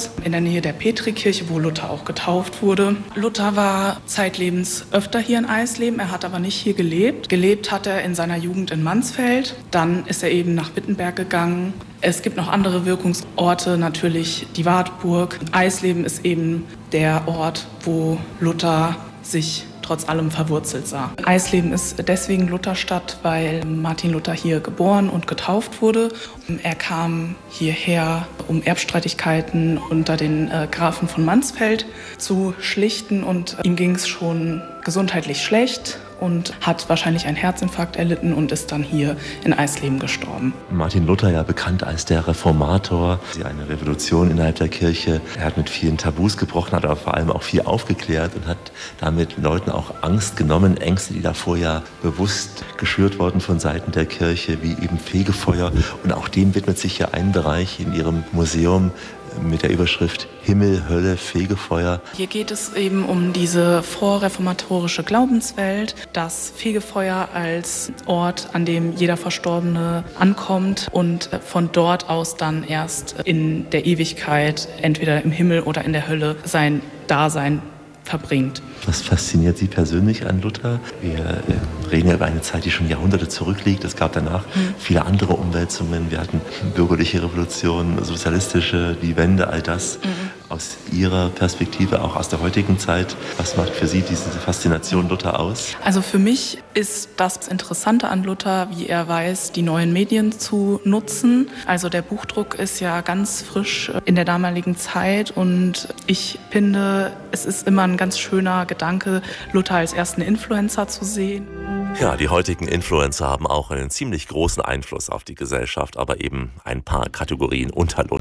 Schloss in der Nähe der Petrikirche, wo Luther auch getauft wurde. Luther war zeitlebens öfter hier in Eisleben, er hat aber nicht hier gelebt. Gelebt hat er in seiner Jugend in Mansfeld, dann ist er eben nach Wittenberg gegangen. Es gibt noch andere Wirkungsorte, natürlich die Wartburg. Eisleben ist eben der Ort, wo Luther sich trotz allem verwurzelt sah. Eisleben ist deswegen Lutherstadt, weil Martin Luther hier geboren und getauft wurde. Er kam hierher, um Erbstreitigkeiten unter den Grafen von Mansfeld zu schlichten, und ihm ging es schon gesundheitlich schlecht und hat wahrscheinlich einen Herzinfarkt erlitten und ist dann hier in Eisleben gestorben. Martin Luther, ja bekannt als der Reformator, eine Revolution innerhalb der Kirche. Er hat mit vielen Tabus gebrochen, hat aber vor allem auch viel aufgeklärt und hat damit Leuten auch Angst genommen, Ängste, die davor ja bewusst geschürt wurden von Seiten der Kirche, wie eben Fegefeuer. Und auch dem widmet sich ja ein Bereich in ihrem Museum mit der Überschrift Himmel, Hölle, Fegefeuer. Hier geht es eben um diese vorreformatorische Glaubenswelt, das Fegefeuer als Ort, an dem jeder Verstorbene ankommt und von dort aus dann erst in der Ewigkeit, entweder im Himmel oder in der Hölle, sein Dasein verbringt. Was fasziniert Sie persönlich an Luther? Wir reden ja über eine Zeit, die schon Jahrhunderte zurückliegt. Es gab danach viele andere Umwälzungen. Wir hatten bürgerliche Revolution, sozialistische, die Wende, all das. Aus Ihrer Perspektive, auch aus der heutigen Zeit, was macht für Sie diese Faszination Luther aus? Also für mich ist das Interessante an Luther, wie er weiß, die neuen Medien zu nutzen. Also der Buchdruck ist ja ganz frisch in der damaligen Zeit, und ich finde, es ist immer ein ganz schöner Gedanke, Luther als ersten Influencer zu sehen. Ja, die heutigen Influencer haben auch einen ziemlich großen Einfluss auf die Gesellschaft, aber eben ein paar Kategorien unter Luther.